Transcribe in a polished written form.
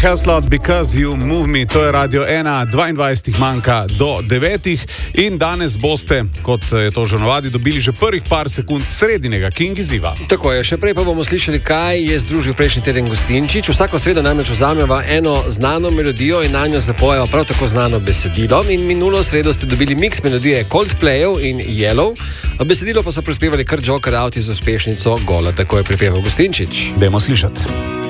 Haslot, Because You Move Me, to je Radio 1, 22 manjka do 9 in danes boste, kot je to že navadi, dobili že prvih par sekund sredinega King izziva. Tako je, še prej pa bomo slišali, kaj je združil prejšnji teden Gostinčič. Vsako sredo namreč vzameva eno znano melodijo in na njo zapojeva prav tako znano besedilo. In minulo sredo ste dobili miks melodije Coldplayov in Yellow. Besedilo pa so prispevali kar Joker Out z uspešnico Gola, tako je pripeval Gostinčič. Dajmo slišati.